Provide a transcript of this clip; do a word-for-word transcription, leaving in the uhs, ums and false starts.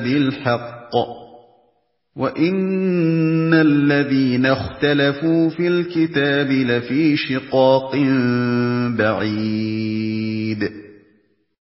بِالْحَقِّ وَإِنَّ الَّذِينَ اخْتَلَفُوا فِي الْكِتَابِ لَفِي شِقَاقٍ بَعِيدٍ